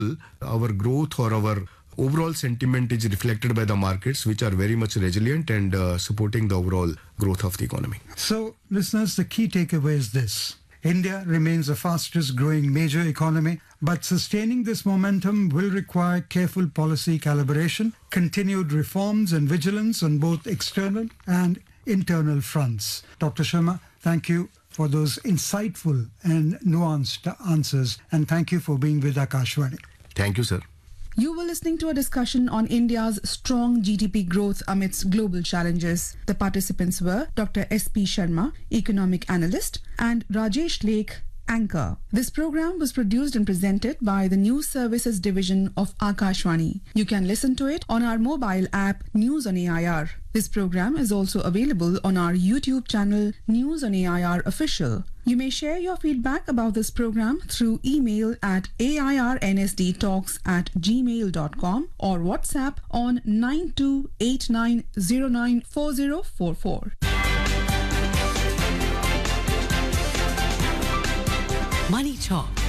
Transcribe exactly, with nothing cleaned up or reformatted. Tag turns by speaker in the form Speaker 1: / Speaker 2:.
Speaker 1: our growth or our overall sentiment is reflected by the markets, which are very much resilient and uh, supporting the overall growth of the economy.
Speaker 2: So, listeners, the key takeaway is this. India remains the fastest growing major economy, but sustaining this momentum will require careful policy calibration, continued reforms and vigilance on both external and internal fronts. Doctor Sharma, thank you for those insightful and nuanced answers, and thank you for being with Akashvani.
Speaker 1: Thank you, sir.
Speaker 3: You were listening to a discussion on India's strong G D P growth amidst global challenges. The participants were Doctor S P Sharma, Economic Analyst, and Rajesh Lake, Anchor. This program was produced and presented by the News Services Division of Akashvani. You can listen to it on our mobile app News on A I R. This program is also available on our YouTube channel News on A I R Official. You may share your feedback about this program through email at airnsdtalks at gmail dot com or WhatsApp on nine two eight nine zero nine four zero four four.
Speaker 4: Money Talk